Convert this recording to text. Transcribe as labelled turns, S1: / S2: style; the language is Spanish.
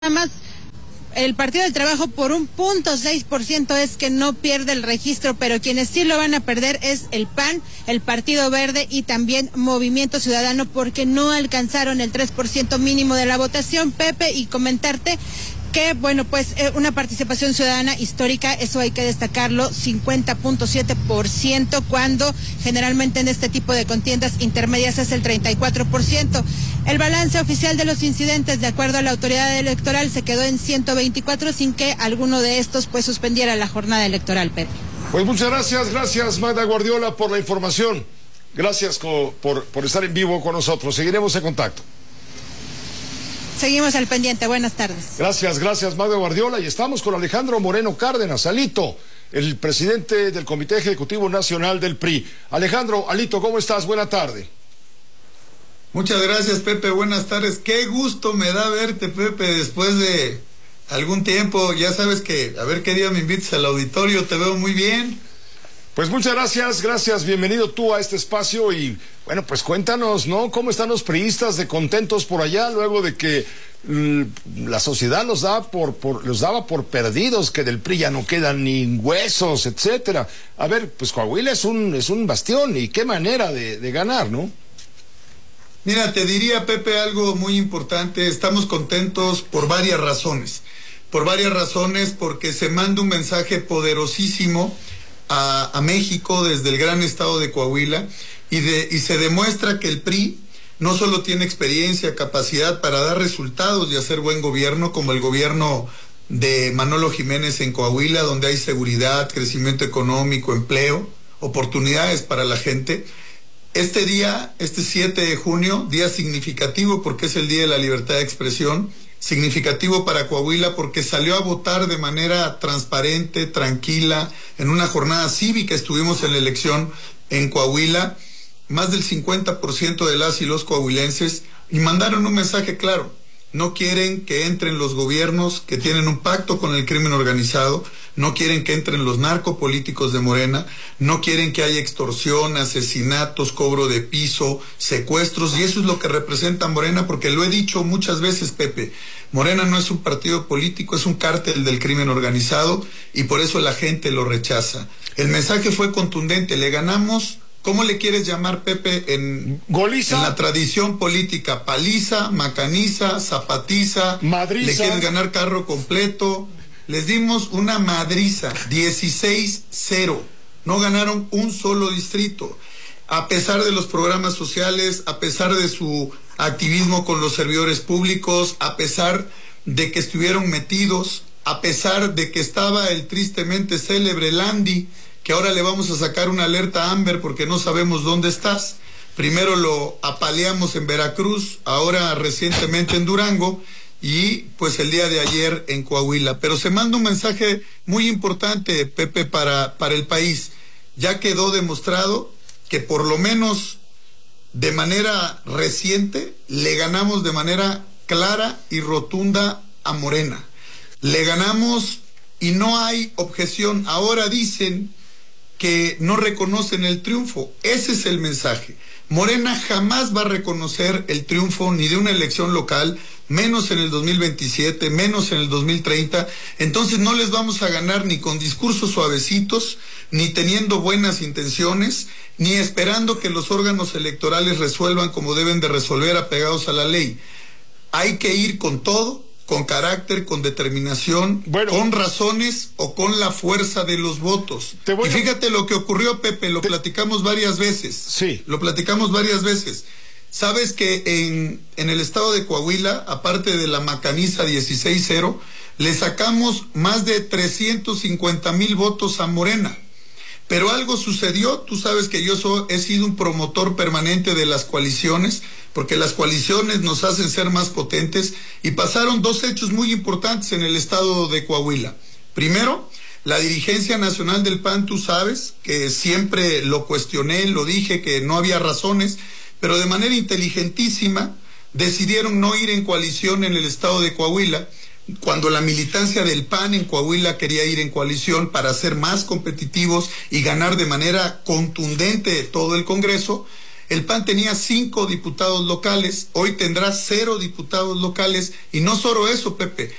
S1: más. El Partido del Trabajo por 1.6% es que no pierde el registro, pero quienes sí lo van a perder es el PAN, el Partido Verde y también Movimiento Ciudadano, porque no alcanzaron el 3% mínimo de la votación, Pepe, y comentarte que, bueno, pues una participación ciudadana histórica, eso hay que destacarlo, 50.7%, cuando generalmente en este tipo de contiendas intermedias es el 34%. El balance oficial de los incidentes, de acuerdo a la autoridad electoral, se quedó en 124, sin que alguno de estos pues suspendiera la jornada electoral, Pepe.
S2: Pues muchas gracias Magda Guardiola, por la información. Gracias por estar en vivo con nosotros. Seguiremos en contacto.
S1: Seguimos al pendiente. Buenas tardes.
S2: Gracias Magda Guardiola. Y estamos con Alejandro Moreno Cárdenas, Alito, el presidente del Comité Ejecutivo Nacional del PRI. Alejandro, Alito, ¿cómo estás? Buena tarde.
S3: Muchas gracias, Pepe. Buenas tardes. Qué gusto me da verte, Pepe, después de algún tiempo. Ya sabes que a ver qué día me invites al auditorio. Te veo muy bien.
S2: Pues muchas gracias. Bienvenido tú a este espacio y, bueno, pues cuéntanos, ¿no? ¿Cómo están los priistas de contentos por allá luego de que la sociedad los daba por perdidos, que del PRI ya no quedan ni huesos, etcétera? A ver, pues Coahuila es un bastión y qué manera de ganar, ¿no?
S3: Mira, te diría, Pepe, algo muy importante. Estamos contentos por varias razones. Porque se manda un mensaje poderosísimo a México desde el gran estado de Coahuila y se demuestra que el PRI no solo tiene experiencia, capacidad para dar resultados y hacer buen gobierno, como el gobierno de Manolo Jiménez en Coahuila, donde hay seguridad, crecimiento económico, empleo, oportunidades para la gente. Este día, este 7 de junio, día significativo porque es el Día de la Libertad de Expresión, significativo para Coahuila porque salió a votar de manera transparente, tranquila, en una jornada cívica. Estuvimos en la elección en Coahuila, más del 50% de las y los coahuilenses, y mandaron un mensaje claro: no quieren que entren los gobiernos que tienen un pacto con el crimen organizado, no quieren que entren los narcopolíticos de Morena, no quieren que haya extorsión, asesinatos, cobro de piso, secuestros, y eso es lo que representa Morena, porque lo he dicho muchas veces, Pepe, Morena no es un partido político, es un cártel del crimen organizado, y por eso la gente lo rechaza. El mensaje fue contundente: le ganamos. ¿Cómo le quieres llamar, Pepe, en la tradición política? Paliza, macaniza, zapatiza, madriza. Le quieres ganar carro completo. Les dimos una madriza, 16-0. No ganaron un solo distrito. A pesar de los programas sociales, a pesar de su activismo con los servidores públicos, a pesar de que estuvieron metidos, a pesar de que estaba el tristemente célebre Landy, que ahora le vamos a sacar una alerta Amber porque no sabemos dónde estás. Primero lo apaleamos en Veracruz, ahora recientemente en Durango y pues el día de ayer en Coahuila. Pero se manda un mensaje muy importante, Pepe, para el país. Ya quedó demostrado que por lo menos de manera reciente le ganamos de manera clara y rotunda a Morena. Le ganamos y no hay objeción. Ahora dicen que no reconocen el triunfo. Ese es el mensaje. Morena jamás va a reconocer el triunfo ni de una elección local, menos en el 2027, menos en el 2030. Entonces no les vamos a ganar ni con discursos suavecitos, ni teniendo buenas intenciones, ni esperando que los órganos electorales resuelvan como deben de resolver, apegados a la ley. Hay que ir con todo, con carácter, con determinación, con razones o con la fuerza de los votos. Y fíjate lo que ocurrió, Pepe, lo platicamos varias veces.
S2: Sí.
S3: Lo platicamos varias veces. Sabes que en el estado de Coahuila, aparte de la macaniza 16-0, le sacamos más de 350,000 votos a Morena. Pero algo sucedió. Tú sabes que yo he sido un promotor permanente de las coaliciones, porque las coaliciones nos hacen ser más potentes, y pasaron dos hechos muy importantes en el estado de Coahuila. Primero, la dirigencia nacional del PAN, tú sabes que siempre lo cuestioné, lo dije que no había razones, pero de manera inteligentísima decidieron no ir en coalición en el estado de Coahuila, cuando la militancia del PAN en Coahuila quería ir en coalición para ser más competitivos y ganar de manera contundente todo el Congreso. El PAN tenía 5 diputados locales, hoy tendrá 0 diputados locales, y no solo eso, Pepe,